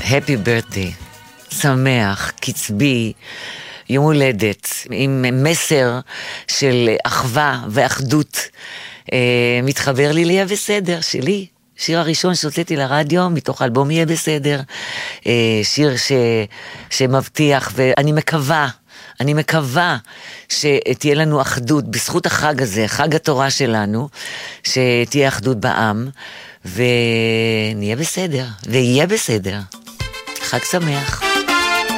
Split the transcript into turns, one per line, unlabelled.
Happy birthday, שמח, קצבי, יום הולדת, עם מסר של אחווה ואחדות. מתחבר לי יהיה בסדר, שלי. שיר הראשון שהוצאתי לרדיו, מתוך אלבום יהיה בסדר. שיר שמבטיח, ואני מקווה שתהיה לנו אחדות, בזכות החג הזה, חג התורה שלנו, שתהיה אחדות בעם, ונהיה בסדר, ויהיה בסדר. חג שמח.